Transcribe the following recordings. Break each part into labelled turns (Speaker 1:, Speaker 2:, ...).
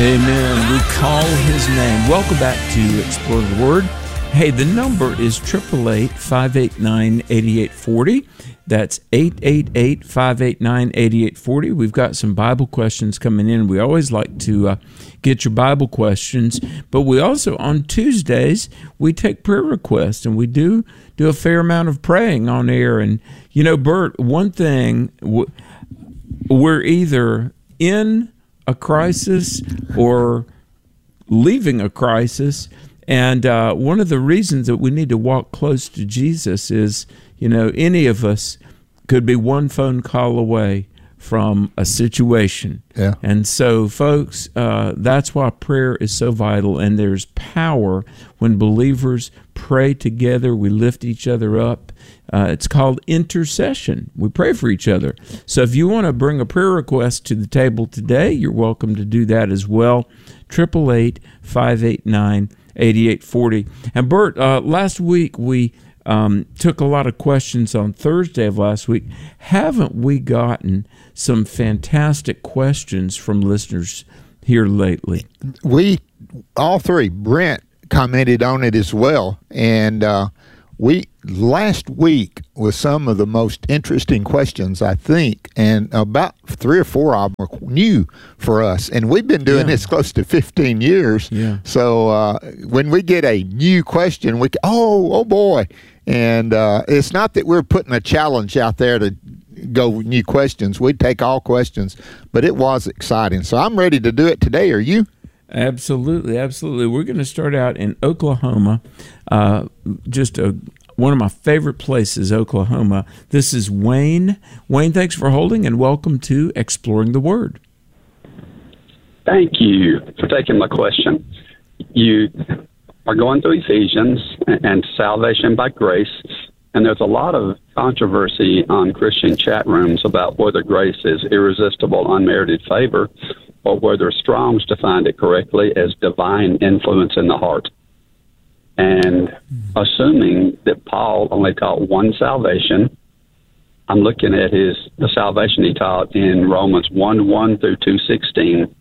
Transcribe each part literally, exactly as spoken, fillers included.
Speaker 1: Amen. We call his name. Welcome back to Explore the Word. Hey, the number is eight eight eight, five eight nine, eight eight four zero. That's eight eight eight, five eight nine, eight eight four zero. We've got some Bible questions coming in. We always like to uh, get your Bible questions, but we also, on Tuesdays, we take prayer requests, and we do do a fair amount of praying on air. And, you know, Bert, one thing, we're either in a crisis or leaving a crisis, and uh, one of the reasons that we need to walk close to Jesus is, you know, any of us could be one phone call away from a situation.
Speaker 2: Yeah.
Speaker 1: And so, folks, uh, that's why prayer is so vital, and there's power when believers pray together. We lift each other up. Uh, it's called intercession. We pray for each other. So if you want to bring a prayer request to the table today, you're welcome to do that as well. eight eight eight, five eight nine, eight eight four zero. And Bert, uh, last week we um, took a lot of questions on Thursday of last week. Haven't we gotten some fantastic questions from listeners here lately?
Speaker 2: We, all three, Brent commented on it as well. And uh, we, last week was some of the most interesting questions, I think, and about three or four of them are new for us. And we've been doing yeah. this close to fifteen years.
Speaker 1: Yeah.
Speaker 2: So uh, when we get a new question, we oh, oh boy. And uh, it's not that we're putting a challenge out there to go new questions. We take all questions, but it was exciting. So I'm ready to do it today. Are you?
Speaker 1: Absolutely, absolutely. We're going to start out in Oklahoma, uh, just a, one of my favorite places, Oklahoma. This is Wayne. Wayne, thanks for holding, and welcome to Exploring the Word.
Speaker 3: Thank you for taking my question. You are going through Ephesians and salvation by grace, and there's a lot of controversy on Christian chat rooms about whether grace is irresistible, unmerited favor, or whether Strong's defined it correctly as divine influence in the heart. And assuming that Paul only taught one salvation, I'm looking at his the salvation he taught in Romans one one through two sixteen,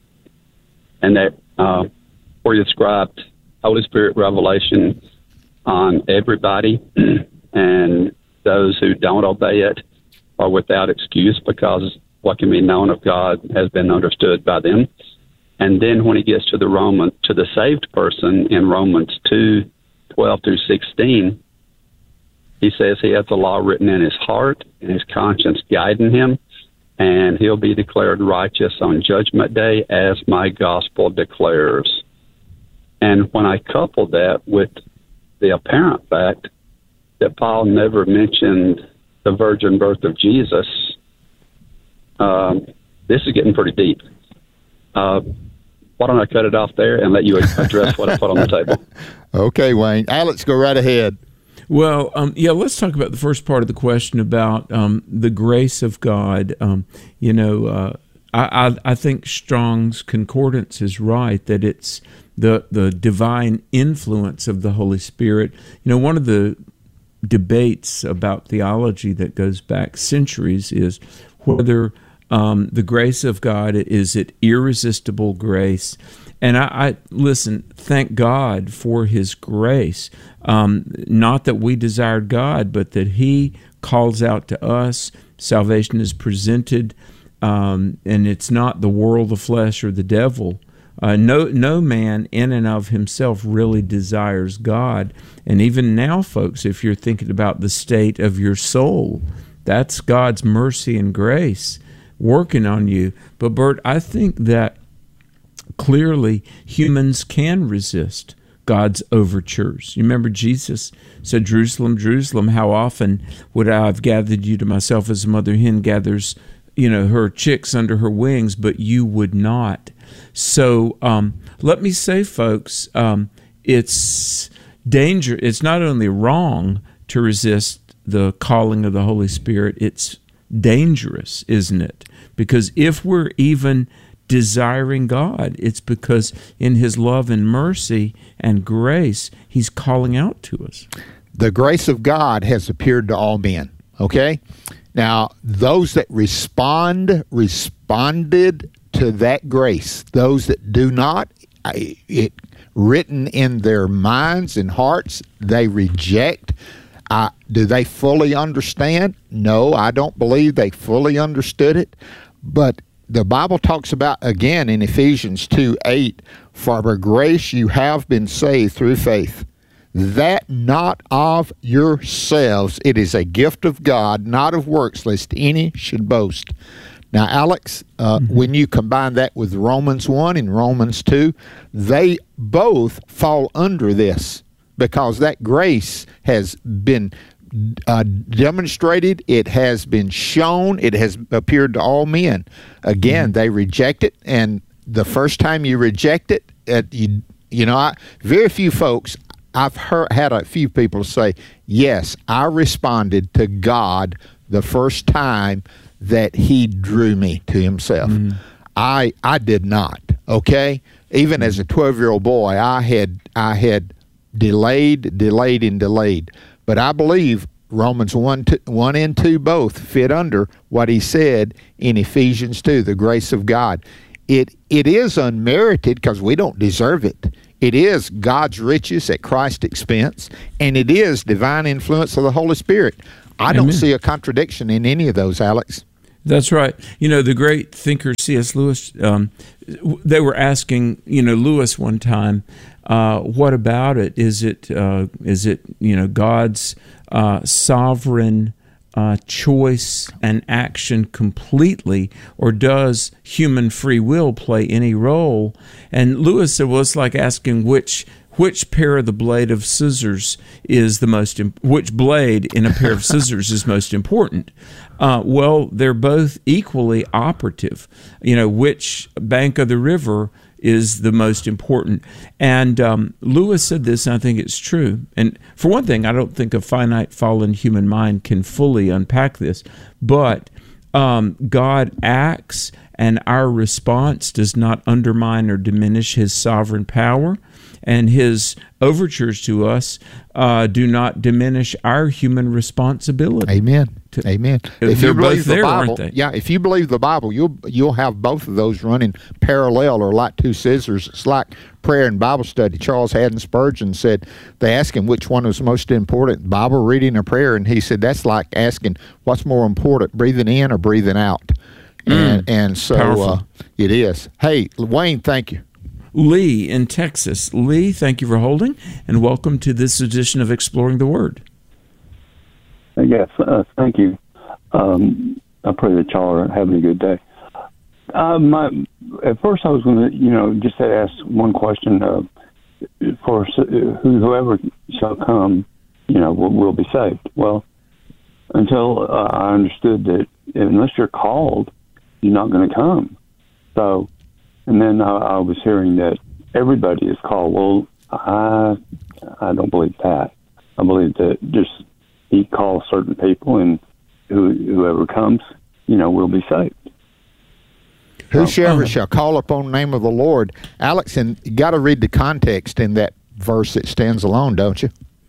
Speaker 3: and that uh, where he described Holy Spirit revelation on everybody, and those who don't obey it are without excuse because what can be known of God has been understood by them. And then when he gets to the Roman to the saved person in Romans two twelve through sixteen, he says he has the law written in his heart and his conscience guiding him, and he'll be declared righteous on Judgment Day, as my gospel declares. And when I couple that with the apparent fact that Paul never mentioned the virgin birth of Jesus, um, this is getting pretty deep. Uh, why don't I cut it off there and let you address what I put on the table?
Speaker 2: Okay, Wayne. Alex, go right ahead.
Speaker 1: Well, um, yeah, let's talk about the first part of the question about um, the grace of God. Um, you know, uh, I, I, I think Strong's Concordance is right, that it's the the divine influence of the Holy Spirit. You know, one of the debates about theology that goes back centuries is whether um, the grace of God, is it irresistible grace? And I, I listen, thank God for his grace. Um, not that we desired God, but that he calls out to us. Salvation is presented, um, and it's not the world, the flesh, or the devil. Uh, no, no man in and of himself really desires God. And even now, folks, if you're thinking about the state of your soul, that's God's mercy and grace working on you. But Bert, I think that clearly humans can resist God's overtures. You remember Jesus said, Jerusalem, Jerusalem, how often would I have gathered you to myself as a mother hen gathers, you know, her chicks under her wings, but you would not. So um, let me say, folks, um, it's danger. It's not only wrong to resist the calling of the Holy Spirit, it's dangerous, isn't it? Because if we're even desiring God, it's because in his love and mercy and grace, he's calling out to us.
Speaker 2: The grace of God has appeared to all men, okay? Now, those that respond, responded to that grace. Those that do not, it written in their minds and hearts, they reject. Uh, do they fully understand? No, I don't believe they fully understood it. But the Bible talks about, again, in Ephesians two eight, for by grace you have been saved through faith, that not of yourselves. It is a gift of God, not of works, lest any should boast. Now, Alex, uh, mm-hmm. when you combine that with Romans one and Romans two, they both fall under this because that grace has been uh, demonstrated. It has been shown. It has appeared to all men. Again, mm-hmm. they reject it, and the first time you reject it, uh, you, you know, I, very few folks, I've heard, had a few people say, yes, I responded to God the first time that he drew me to himself. Mm. I I did not, okay? Even mm. as a twelve-year-old boy, I had I had delayed, delayed, and delayed. But I believe Romans one, two, one and two both fit under what he said in Ephesians two, the grace of God. It It is unmerited because we don't deserve it. It is God's riches at Christ's expense, and it is divine influence of the Holy Spirit. I Amen. Don't see a contradiction in any of those, Alex.
Speaker 1: That's right. You know, the great thinker C S Lewis, um, they were asking, you know, Lewis one time, uh, what about it? Is it, uh, is it, you know, God's uh, sovereign uh, choice and action completely, or does human free will play any role? And Lewis said, well, it's like asking which which pair of the blade of scissors is the most, imp- which blade in a pair of scissors is most important? Uh, well, they're both equally operative. You know, which bank of the river is the most important? And um, Lewis said this, and I think it's true. And for one thing, I don't think a finite, fallen human mind can fully unpack this, but um, God acts, and our response does not undermine or diminish his sovereign power. And his overtures to us uh, do not diminish our human responsibility.
Speaker 2: Amen. To, Amen. If
Speaker 1: they're
Speaker 2: you believe
Speaker 1: both
Speaker 2: the
Speaker 1: there,
Speaker 2: Bible,
Speaker 1: aren't they?
Speaker 2: Yeah, if you believe the Bible, you'll you'll have both of those running parallel or like two scissors. It's like prayer and Bible study. Charles Haddon Spurgeon said, they asked him which one was most important, Bible reading or prayer, and he said that's like asking what's more important, breathing in or breathing out. Mm, and and so uh, it is. Hey, Wayne, thank you.
Speaker 1: Lee in Texas. Lee, thank you for holding, and welcome to this edition of Exploring the Word.
Speaker 4: Yes, uh, thank you. Um, I pray that y'all are having a good day. Uh, my, at first, I was going to, you know, just ask one question: uh, for whoever shall come, you know, will, will be saved. Well, until uh, I understood that unless you're called, you're not going to come. So. And then I, I was hearing that everybody is called. Well, I I don't believe that. I believe that just he calls certain people, and who, whoever comes, you know, will be saved.
Speaker 2: Whosoever um, shall call upon the name of the Lord. Alex, and you got to read the context in that verse that stands alone, don't you?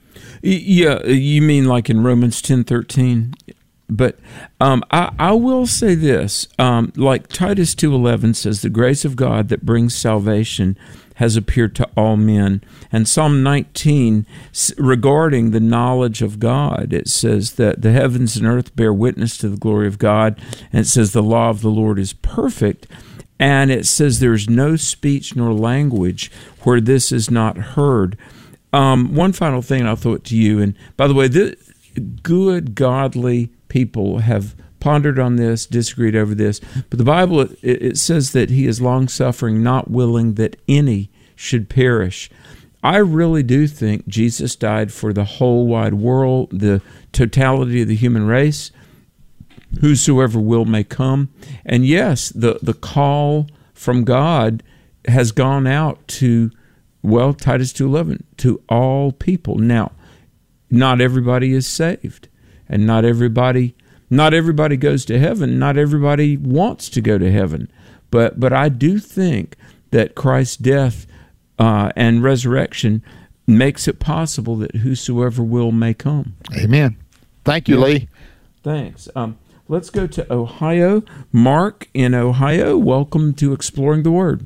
Speaker 1: Yeah, you mean like in Romans ten thirteen? But um, I, I will say this, um, like Titus two eleven says, the grace of God that brings salvation has appeared to all men. And Psalm nineteen, regarding the knowledge of God, it says that the heavens and earth bear witness to the glory of God, and it says the law of the Lord is perfect, and it says there is no speech nor language where this is not heard. Um, one final thing, and I'll throw it to you, and by the way, the good, godly people have pondered on this, disagreed over this, but the Bible, it, it says that he is long-suffering, not willing that any should perish. I really do think Jesus died for the whole wide world, the totality of the human race, whosoever will may come. And yes, the, the call from God has gone out to, well, Titus two eleven, to all people. Now, not everybody is saved. And not everybody, not everybody goes to heaven. Not everybody wants to go to heaven. But but I do think that Christ's death uh, and resurrection makes it possible that whosoever will may come.
Speaker 2: Amen. Thank you, yeah. Lee.
Speaker 1: Thanks. Um, let's go to Ohio. Mark in Ohio, welcome to Exploring the Word.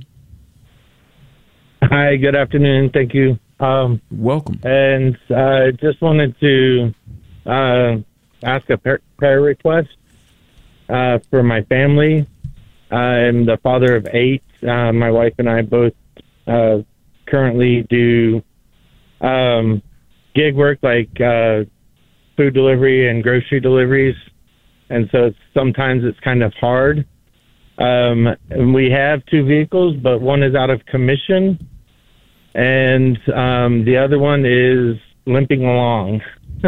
Speaker 5: Hi, good afternoon. Thank you. Um,
Speaker 1: welcome.
Speaker 5: And I uh, just wanted to uh, ask a prayer request uh, for my family. I'm the father of eight. Uh, my wife and I both uh, currently do um, gig work like uh, food delivery and grocery deliveries. And so it's, sometimes it's kind of hard. Um, and we have two vehicles, but one is out of commission, and um, the other one is limping along.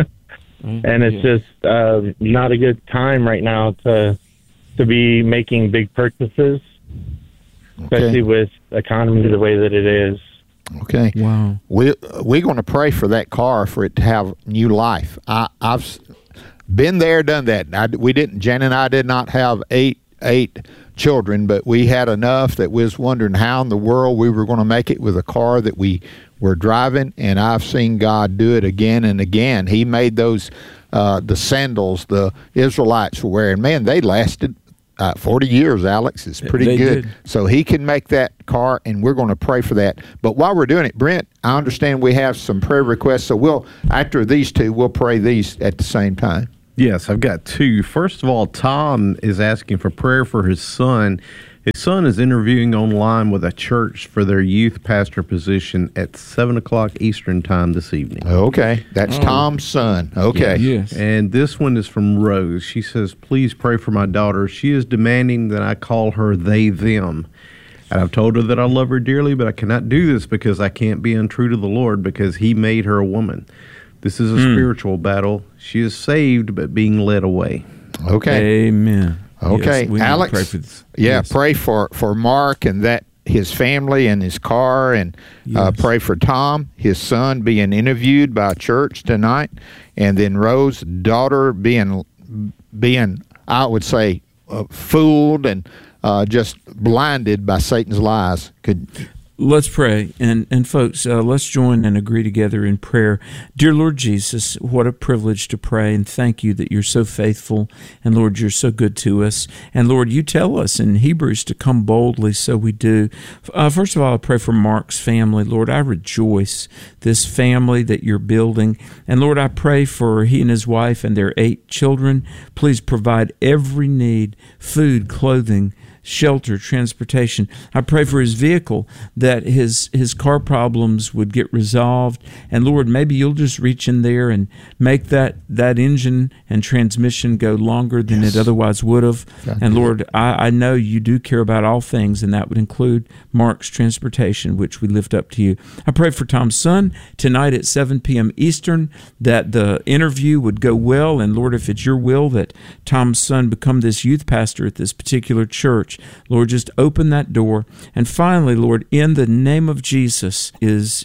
Speaker 5: And it's just uh, not a good time right now to to be making big purchases, especially okay. with the economy the way that it is.
Speaker 2: Okay.
Speaker 1: Wow.
Speaker 2: We we're going to pray for that car for it to have new life. I, I've been there, done that. I, we didn't. Jen and I did not have eight eight children, but we had enough that we was wondering how in the world we were going to make it with a car that we were driving. And I've seen God do it again and again. He made those uh, the sandals the Israelites were wearing. Man, they lasted. Uh, forty years, Alex, is pretty
Speaker 1: they
Speaker 2: good.
Speaker 1: Did.
Speaker 2: So he can make that car, and we're going to pray for that. But while we're doing it, Brent, I understand we have some prayer requests, so we'll, after these two, we'll pray these at the same time.
Speaker 6: Yes, I've got two. First of all, Tom is asking for prayer for his son. His son is interviewing online with a church for their youth pastor position at seven o'clock Eastern time this evening.
Speaker 2: Okay, that's oh. Tom's son. Okay.
Speaker 1: Yeah, yes.
Speaker 6: And this one is from Rose. She says, please pray for my daughter. She is demanding that I call her they, them. And I've told her that I love her dearly, but I cannot do this because I can't be untrue to the Lord because he made her a woman. This is a mm. spiritual battle. She is saved, but being led away.
Speaker 2: Okay.
Speaker 1: Amen.
Speaker 2: Okay,
Speaker 1: yes,
Speaker 2: Alex.
Speaker 1: Pray for this.
Speaker 2: Yeah,
Speaker 1: yes.
Speaker 2: pray for, for Mark and that his family and his car, and yes. uh, pray for Tom, his son, being interviewed by a church tonight, and then Rose's daughter being being I would say uh, fooled and uh, just blinded by Satan's lies. Could.
Speaker 1: Let's pray. And, and folks, uh, let's join and agree together in prayer. Dear Lord Jesus, what a privilege to pray, and thank you that you're so faithful, and Lord, you're so good to us. And Lord, you tell us in Hebrews to come boldly, so we do. Uh, first of all, I pray for Mark's family. Lord, I rejoice this family that you're building. And Lord, I pray for he and his wife and their eight children. Please provide every need, food, clothing, shelter, transportation. I pray for his vehicle, that his his car problems would get resolved. And Lord, maybe you'll just reach in there and make that, that engine and transmission go longer than yes. it otherwise would have. Thank and Lord, I, I know you do care about all things, and that would include Mark's transportation, which we lift up to you. I pray for Tom's son tonight at seven p.m. Eastern, that the interview would go well. And Lord, if it's your will that Tom's son become this youth pastor at this particular church, Lord, just open that door. And finally, Lord, in the name of Jesus is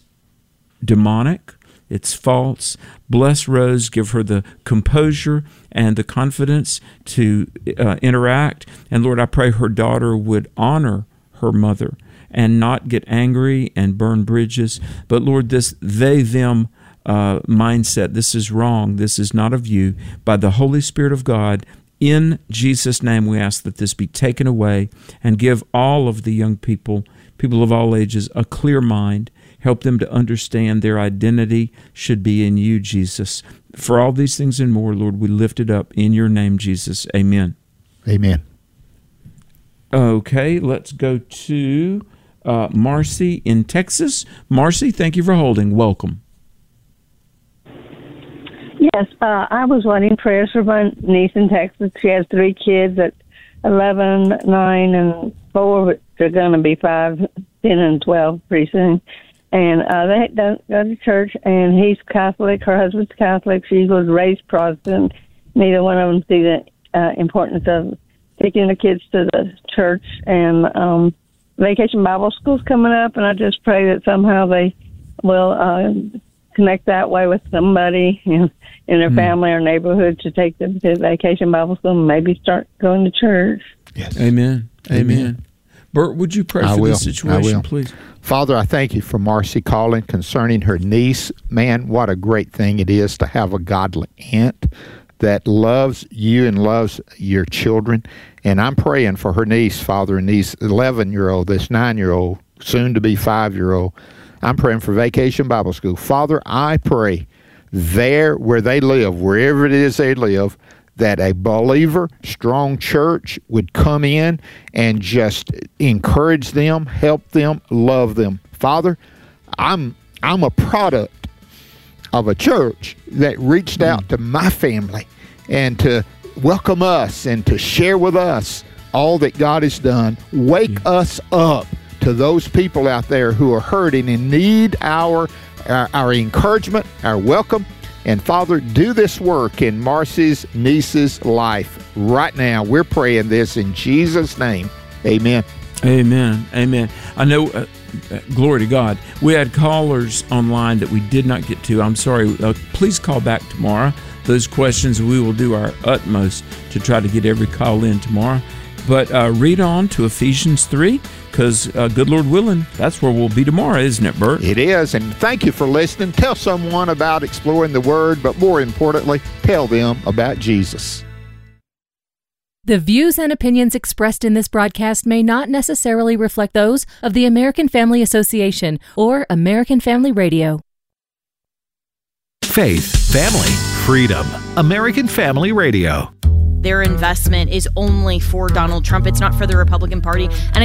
Speaker 1: demonic. It's false. Bless Rose. Give her the composure and the confidence to uh, interact. And Lord, I pray her daughter would honor her mother and not get angry and burn bridges. But Lord, this they, them uh, mindset, this is wrong. This is not of you. By the Holy Spirit of God, in Jesus' name, we ask that this be taken away, and give all of the young people, people of all ages, a clear mind. Help them to understand their identity should be in you, Jesus. For all these things and more, Lord, we lift it up in your name, Jesus. Amen.
Speaker 2: Amen.
Speaker 1: Okay, let's go to uh, Marcy in Texas. Marcy, thank you for holding. Welcome.
Speaker 7: Yes, uh, I was wanting prayers for my niece in Texas. She has three kids at eleven, nine, and four, but they're going to be five, ten, and twelve pretty soon. And uh, they don't go to church, and he's Catholic. Her husband's Catholic. She was raised Protestant. Neither one of them see the uh, importance of taking the kids to the church. And um, Vacation Bible School's coming up, and I just pray that somehow they will uh, connect that way with somebody in, in their mm. family or neighborhood to take them to Vacation Bible School and maybe start going to church.
Speaker 1: Yes. Amen. Amen. Amen. Bert, would you pray
Speaker 2: I
Speaker 1: for
Speaker 2: will.
Speaker 1: this situation, please?
Speaker 2: Father, I thank you for Marcy calling concerning her niece. Man, what a great thing it is to have a godly aunt. that loves you and loves your children. And I'm praying for her niece, Father, and these eleven-year-old, this nine-year-old, soon to be five-year-old. I'm praying for Vacation Bible School. Father, I pray there where they live, wherever it is they live, that a believer, strong church would come in and just encourage them, help them, love them. Father, I'm I'm a product of a church that reached out to my family and to welcome us and to share with us all that God has done. Wake yeah. us up to those people out there who are hurting and need our, our our encouragement, our welcome. And Father, do this work in Marcy's niece's life right now. We're praying this in Jesus' name. Amen.
Speaker 1: Amen. Amen. I know, uh, glory to God. We had callers online that we did not get to. I'm sorry. Uh, please call back tomorrow. Those questions, we will do our utmost to try to get every call in tomorrow. But uh, read on to Ephesians three, because uh, good Lord willing, that's where we'll be tomorrow, isn't it, Bert?
Speaker 2: It is, and thank you for listening. Tell someone about exploring the Word, but more importantly, tell them about Jesus.
Speaker 8: The views and opinions expressed in this broadcast may not necessarily reflect those of the American Family Association or American Family Radio.
Speaker 9: Faith, family, freedom. American Family Radio.
Speaker 10: Their investment is only for Donald Trump. It's not for the Republican Party. And